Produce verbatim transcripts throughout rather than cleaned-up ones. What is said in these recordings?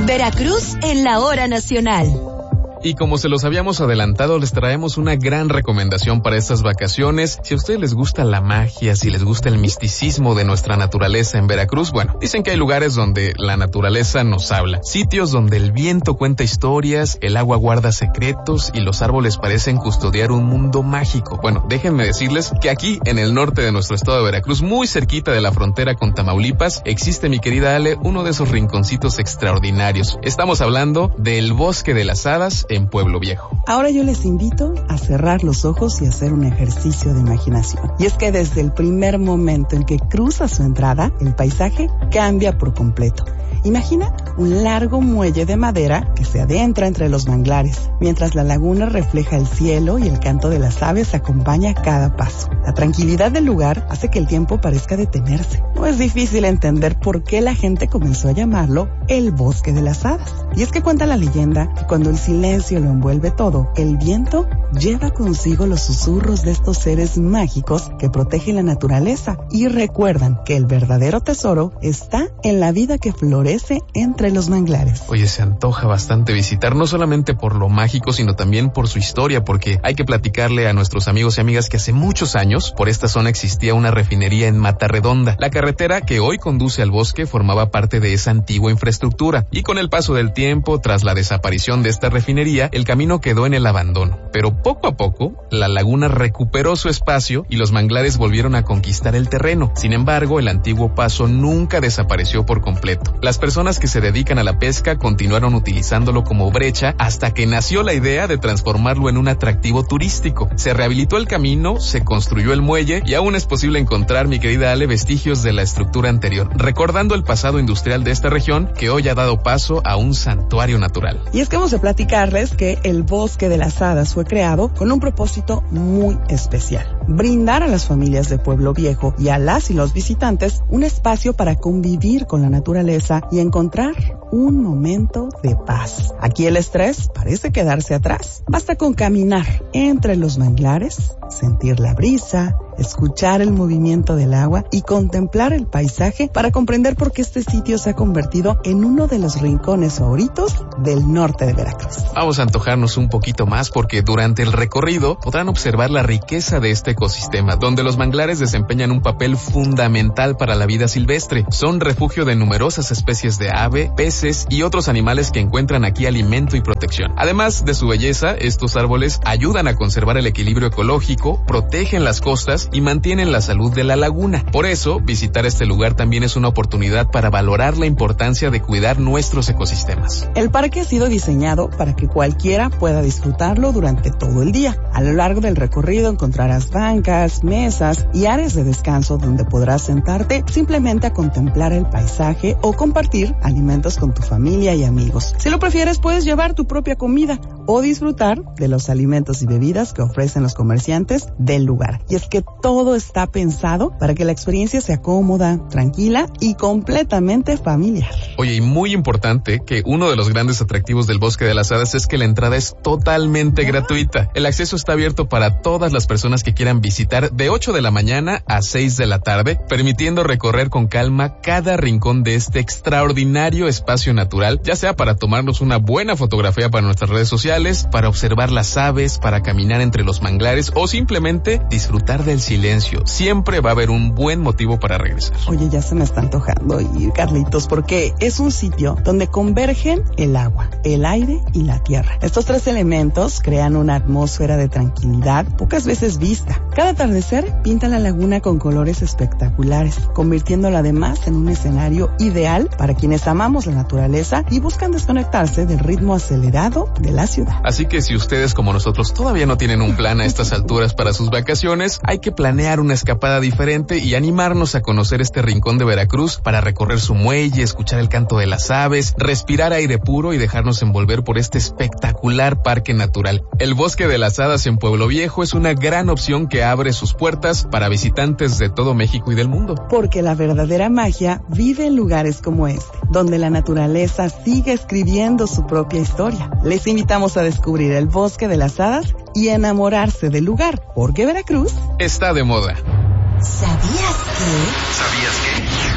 Veracruz en la hora nacional. Y como se los habíamos adelantado, les traemos una gran recomendación para estas vacaciones. Si a ustedes les gusta la magia, si les gusta el misticismo de nuestra naturaleza en Veracruz, bueno, dicen que hay lugares donde la naturaleza nos habla. Sitios donde el viento cuenta historias, el agua guarda secretos y los árboles parecen custodiar un mundo mágico. Bueno, déjenme decirles que aquí, en el norte de nuestro estado de Veracruz, muy cerquita de la frontera con Tamaulipas, existe, mi querida Ale, uno de esos rinconcitos extraordinarios. Estamos hablando del Bosque de las Hadas en Pueblo Viejo. Ahora yo les invito a cerrar los ojos y hacer un ejercicio de imaginación. Y es que desde el primer momento en que cruza su entrada, el paisaje cambia por completo. Imagina un largo muelle de madera que se adentra entre los manglares, mientras la laguna refleja el cielo y el canto de las aves acompaña cada paso. La tranquilidad del lugar hace que el tiempo parezca detenerse. No es difícil entender por qué la gente comenzó a llamarlo el Bosque de las Hadas. Y es que cuenta la leyenda que cuando el silencio lo envuelve todo, el viento lleva consigo los susurros de estos seres mágicos que protegen la naturaleza y recuerdan que el verdadero tesoro está en la vida que florece entre los manglares. Oye, se antoja bastante visitar, no solamente por lo mágico, sino también por su historia, porque hay que platicarle a nuestros amigos y amigas que hace muchos años, por esta zona existía una refinería en Matarredonda. La carretera que hoy conduce al bosque formaba parte de esa antigua infraestructura, y con el paso del tiempo, tras la desaparición de esta refinería, el camino quedó en el abandono. Pero poco a poco, la laguna recuperó su espacio y los manglares volvieron a conquistar el terreno. Sin embargo, el antiguo paso nunca desapareció por completo. Las personas que se dedican a la pesca continuaron utilizándolo como brecha hasta que nació la idea de transformarlo en un atractivo turístico. Se rehabilitó el camino, se construyó el muelle y aún es posible encontrar, mi querida Ale, vestigios de la estructura anterior, recordando el pasado industrial de esta región que hoy ha dado paso a un santuario natural. Y es que hemos de platicarles que el Bosque de las Hadas fue creado con un propósito muy especial: brindar a las familias de Pueblo Viejo y a las y los visitantes un espacio para convivir con la naturaleza y encontrar un momento de paz. Aquí el estrés parece quedarse atrás. Basta con caminar entre los manglares, sentir la brisa, escuchar el movimiento del agua y contemplar el paisaje para comprender por qué este sitio se ha convertido en uno de los rincones favoritos del norte de Veracruz. Vamos a antojarnos un poquito más porque durante el recorrido podrán observar la riqueza de este ecosistema, donde los manglares desempeñan un papel fundamental para la vida silvestre. Son refugio de numerosas especies de ave, peces y otros animales que encuentran aquí alimento y protección. Además de su belleza, estos árboles ayudan a conservar el equilibrio ecológico, protegen las costas y mantienen la salud de la laguna. Por eso, visitar este lugar también es una oportunidad para valorar la importancia de cuidar nuestros ecosistemas. El parque ha sido diseñado para que cualquiera pueda disfrutarlo durante todo el día. A lo largo del recorrido encontrarás bancas, mesas y áreas de descanso donde podrás sentarte simplemente a contemplar el paisaje o compartir alimentos con tu familia y amigos. Si lo prefieres, puedes llevar tu propia comida o disfrutar de los alimentos y bebidas que ofrecen los comerciantes del lugar. Y es que todo está pensado para que la experiencia sea cómoda, tranquila y completamente familiar. Oye, y muy importante que uno de los grandes atractivos del Bosque de las Hadas es que la entrada es totalmente gratuita. El acceso está abierto para todas las personas que quieran visitar de ocho de la mañana a seis de la tarde, permitiendo recorrer con calma cada rincón de este extraordinario espacio natural, ya sea para tomarnos una buena fotografía para nuestras redes sociales, para observar las aves, para caminar entre los manglares o simplemente disfrutar del silencio. Siempre va a haber un buen motivo para regresar. Oye, ya se me está antojando ir, Carlitos, porque es un sitio donde convergen el agua, el aire y la tierra. Estos tres elementos crean una atmósfera de tranquilidad pocas veces vista. Cada atardecer pinta la laguna con colores espectaculares, convirtiéndola además en un escenario ideal para quienes amamos la naturaleza y buscan desconectarse del ritmo acelerado de la ciudad. Así que si ustedes como nosotros todavía no tienen un plan a estas alturas para sus vacaciones, hay que planear una escapada diferente y animarnos a conocer este rincón de Veracruz para recorrer su muelle, escuchar el canto de las aves, respirar aire puro y dejarnos envolver por este espectacular parque natural. El Bosque de las Hadas en Pueblo Viejo es una gran opción que abre sus puertas para visitantes de todo México y del mundo. Porque la verdadera magia vive en lugares como este, donde la naturaleza sigue escribiendo su propia historia. Les invitamos a descubrir el Bosque de las Hadas y enamorarse del lugar, porque Veracruz está de moda. ¿Sabías que? ¿Sabías que?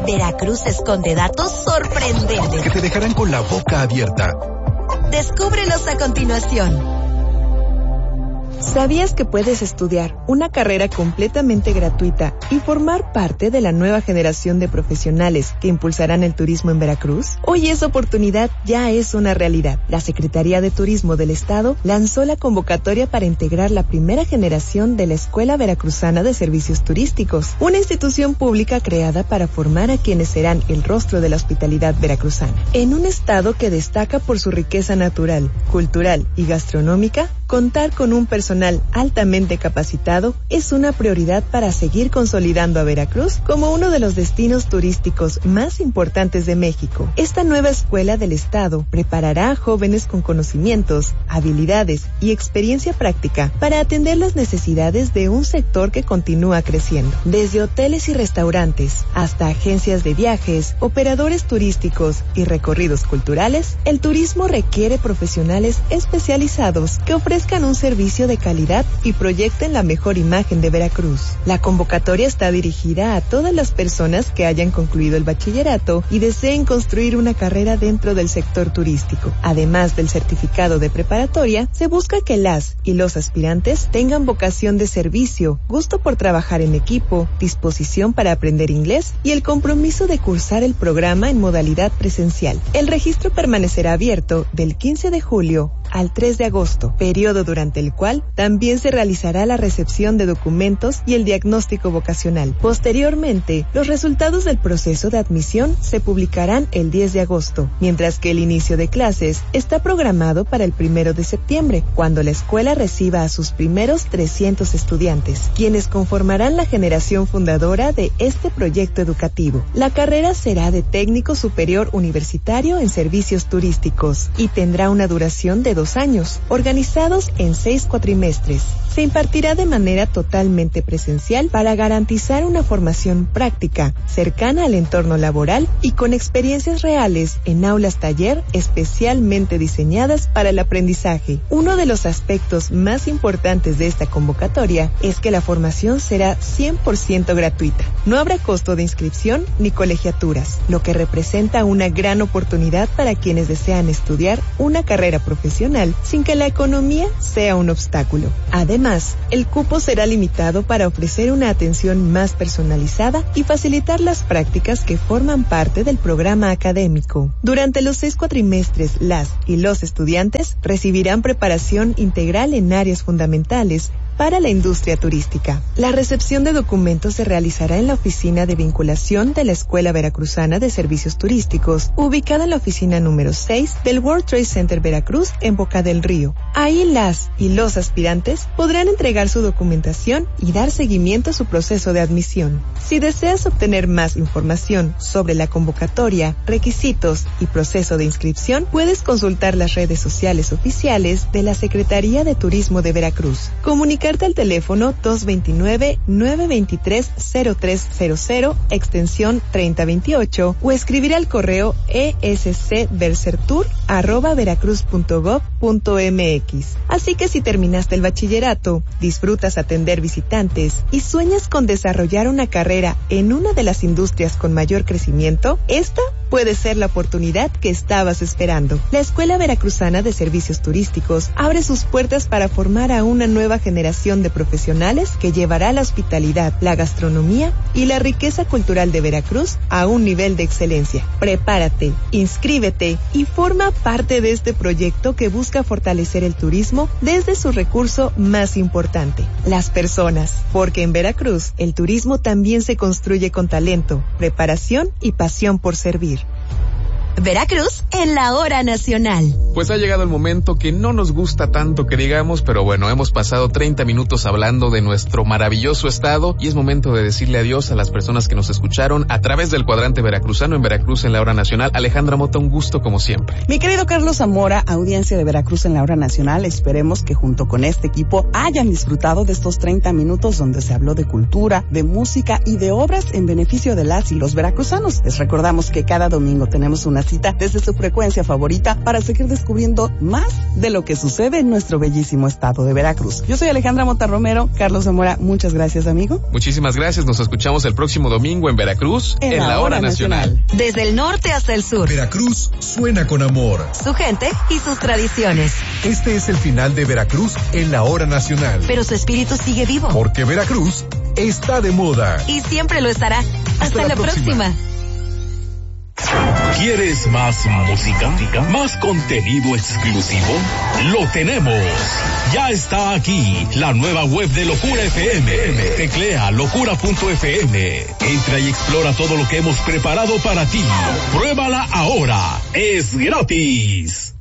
Veracruz esconde datos sorprendentes que te dejarán con la boca abierta. Descúbrelos a continuación. ¿Sabías que puedes estudiar una carrera completamente gratuita y formar parte de la nueva generación de profesionales que impulsarán el turismo en Veracruz? Hoy esa oportunidad ya es una realidad. La Secretaría de Turismo del Estado lanzó la convocatoria para integrar la primera generación de la Escuela Veracruzana de Servicios Turísticos, una institución pública creada para formar a quienes serán el rostro de la hospitalidad veracruzana. En un estado que destaca por su riqueza natural, cultural y gastronómica, contar con un personal altamente capacitado es una prioridad para seguir consolidando a Veracruz como uno de los destinos turísticos más importantes de México. Esta nueva escuela del Estado preparará a jóvenes con conocimientos, habilidades y experiencia práctica para atender las necesidades de un sector que continúa creciendo. Desde hoteles y restaurantes hasta agencias de viajes, operadores turísticos y recorridos culturales, el turismo requiere profesionales especializados que ofrecen ofrezcan un servicio de calidad y proyecten la mejor imagen de Veracruz. La convocatoria está dirigida a todas las personas que hayan concluido el bachillerato y deseen construir una carrera dentro del sector turístico. Además del certificado de preparatoria, se busca que las y los aspirantes tengan vocación de servicio, gusto por trabajar en equipo, disposición para aprender inglés y el compromiso de cursar el programa en modalidad presencial. El registro permanecerá abierto del quince de julio al tres de agosto, periodo durante el cual también se realizará la recepción de documentos y el diagnóstico vocacional. Posteriormente, los resultados del proceso de admisión se publicarán el diez de agosto, mientras que el inicio de clases está programado para el primero de septiembre, cuando la escuela reciba a sus primeros trescientos estudiantes, quienes conformarán la generación fundadora de este proyecto educativo. La carrera será de técnico superior universitario en servicios turísticos y tendrá una duración de dos años, organizados en seis cuatrimestres. Se impartirá de manera totalmente presencial para garantizar una formación práctica, cercana al entorno laboral y con experiencias reales en aulas taller especialmente diseñadas para el aprendizaje. Uno de los aspectos más importantes de esta convocatoria es que la formación será cien por ciento gratuita. No habrá costo de inscripción ni colegiaturas, lo que representa una gran oportunidad para quienes desean estudiar una carrera profesional sin que la economía sea un obstáculo. Además, el cupo será limitado para ofrecer una atención más personalizada y facilitar las prácticas que forman parte del programa académico. Durante los seis cuatrimestres, las y los estudiantes recibirán preparación integral en áreas fundamentales para la industria turística. La recepción de documentos se realizará en la oficina de vinculación de la Escuela Veracruzana de Servicios Turísticos, ubicada en la oficina número seis del World Trade Center Veracruz en Boca del Río. Ahí las y los aspirantes podrán entregar su documentación y dar seguimiento a su proceso de admisión. Si deseas obtener más información sobre la convocatoria, requisitos y proceso de inscripción, puedes consultar las redes sociales oficiales de la Secretaría de Turismo de Veracruz. Comunicarte al teléfono dos dos nueve, nueve dos tres, cero tres cero cero, extensión treinta veintiocho o escribir al correo escversertour arroba veracruz punto gob punto mx. Así que si terminaste el bachillerato, disfrutas atender visitantes y sueñas con desarrollar una carrera en una de las industrias con mayor crecimiento, esta puede ser la oportunidad que estabas esperando. La Escuela Veracruzana de Servicios Turísticos abre sus puertas para formar a una nueva generación de profesionales que llevará la hospitalidad, la gastronomía y la riqueza cultural de Veracruz a un nivel de excelencia. Prepárate, inscríbete y forma parte de este proyecto que busca fortalecer el turismo desde su recurso más importante, las personas, porque en Veracruz el turismo también se construye con talento, preparación y pasión por servir. Veracruz en la hora nacional. Pues ha llegado el momento que no nos gusta tanto que digamos, pero bueno, hemos pasado treinta minutos hablando de nuestro maravilloso estado y es momento de decirle adiós a las personas que nos escucharon a través del cuadrante veracruzano en Veracruz en la hora nacional. Alejandra Mota, un gusto como siempre. Mi querido Carlos Zamora, audiencia de Veracruz en la hora nacional, esperemos que junto con este equipo hayan disfrutado de estos treinta minutos donde se habló de cultura, de música y de obras en beneficio de las y los veracruzanos. Les recordamos que cada domingo tenemos una cita desde su frecuencia favorita para seguir descubriendo más de lo que sucede en nuestro bellísimo estado de Veracruz. Yo soy Alejandra Mota Romero. Carlos Zamora, muchas gracias, amigo. Muchísimas gracias. Nos escuchamos el próximo domingo en Veracruz, en, en la, la Hora Nacional. Nacional. Desde el norte hasta el sur. Veracruz suena con amor. Su gente y sus tradiciones. Este es el final de Veracruz en la Hora Nacional. Pero su espíritu sigue vivo. Porque Veracruz está de moda. Y siempre lo estará. Hasta, Hasta la, la próxima. próxima. ¿Quieres más música? ¿Más contenido exclusivo? ¡Lo tenemos! Ya está aquí la nueva web de Locura F M. Teclea locura punto f m. Entra y explora todo lo que hemos preparado para ti. Pruébala ahora. Es gratis.